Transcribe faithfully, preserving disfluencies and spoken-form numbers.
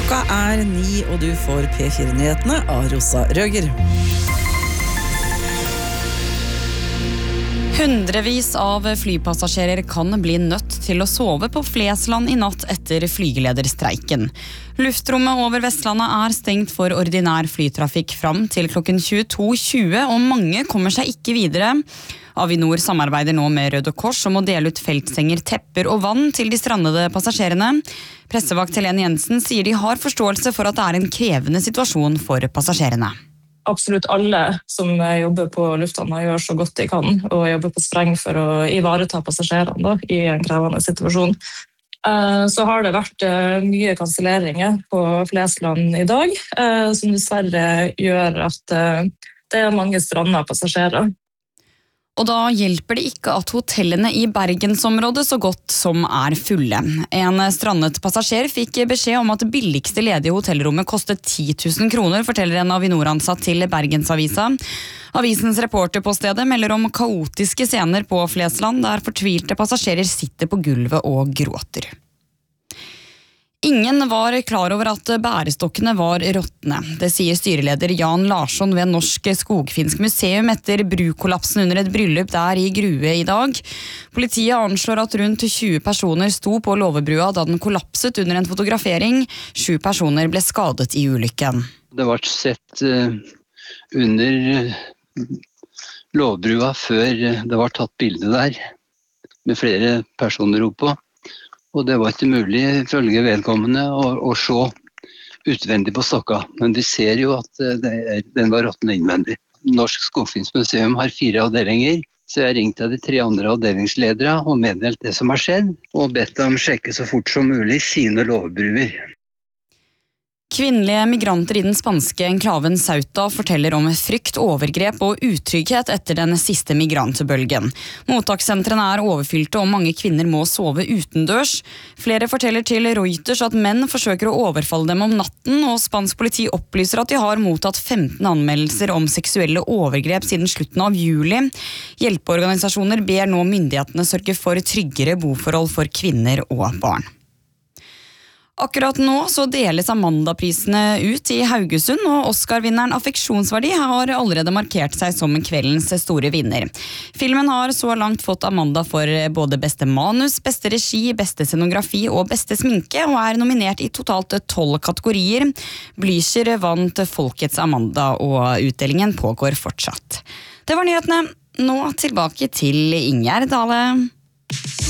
Klokka er ni, og du får P fire-nyhetene av Rosa Røger. Hundrevis av flypassasjerer kan bli nødt til å sove på Flesland i natt etter flygelederstreiken. Luftrommet over Vestlandet er stengt for ordinær flytrafikk fram til klokken tjueto tjue, og mange kommer seg ikke videre. Avinor samarbeider nå med Røde Kors om å dele ut feltsenger, tepper og vann til de strandede passasjerene. Pressevakt Helene Jensen sier de har forståelse for at det er en krevende situasjon for passasjerene. Absolutt alle som jobber på lufthavna gjør så godt de kan, og jobber på spreng for å ivareta passasjerene da, i en krevende situasjon. Så har det vært mye kanselleringer på Flesland i dag, som dessverre gjør at det er mange stranda passasjerer. Og da hjelper det ikke at hotellene i Bergensområdet så godt som er fulle. En strandet passasjer fikk beskjed om at det billigste ledige hotellrommet kostet ti tusen kroner, forteller en Avinor-ansatt til Bergensavisa. Avisens reporter på stedet melder om kaotiske scener på Flesland, der fortvilte passasjerer sitter på gulvet og gråter. Ingen var klar over at bærestokkene var råtne. Det sier styreleder Jan Larsson ved Norsk Skogfinsk Museum etter brukollapsen under et bryllup der i Grue i dag. Politiet anslår at rundt tjue personer sto på Låvebrua da den kollapset under en fotografering. Sju personer ble skadet i ulykken. Det var sett uh, under Låvebrua før det var tatt bilde der, med flere personer oppå. Og det var ikke mulig, ifølge vedkommende, å, å se utvendig på stokka. Men de ser jo at det er, den var råtten innvendig. Norsk Skogfinsk Museum har fire avdelinger, så jeg ringte de tre andre avdelingsledere og meddelt det som har skjedd, og bedt dem sjekke så fort som mulig sine Låvebruer. Kvinnelige migranter i den spanske enklaven Ceuta forteller om frykt, overgrep og utrygghet etter den siste migrantbølgen. Mottakssentrene er overfylte og mange kvinner må sove utendørs. Flere forteller til Reuters at menn forsøker å overfalle dem om natten, og spansk politi opplyser at de har mottatt femten anmeldelser om seksuelle overgrep siden slutten av juli. Hjelpeorganisasjoner ber nå myndighetene sørge for tryggere boforhold for kvinner og barn. Akkurat nå så deles Amanda-prisene ut i Haugesund, og Oscar-vinneren Affeksjonsverdi har allerede markert seg som kveldens store vinner. Filmen har så langt fått Amanda for både beste manus, beste regi, beste scenografi og beste sminke, og er nominert i totalt tolv kategorier. Blücher vant Folkets Amanda, og utdelingen pågår fortsatt. Det var nyhetene. Nå tilbake til Ingjerd Dale.